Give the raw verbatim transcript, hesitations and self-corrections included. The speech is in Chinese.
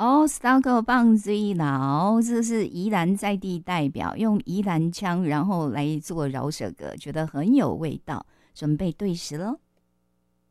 哦 s t a r 棒追老，这是宜兰在地代表，用宜兰腔然后来做饶舌歌，觉得很有味道。准备对时喽。